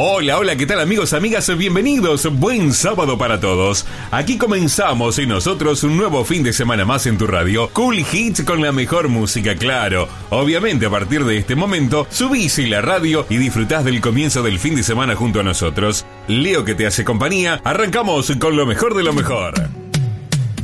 Hola, hola, ¿qué tal amigos, amigas? Bienvenidos, buen sábado para todos. Aquí comenzamos y nosotros un nuevo fin de semana más en tu radio. Cool Hits con la mejor música, claro. Obviamente a partir de este momento, subís la radio y disfrutás del comienzo del fin de semana junto a nosotros. Leo que te hace compañía, arrancamos con lo mejor de lo mejor.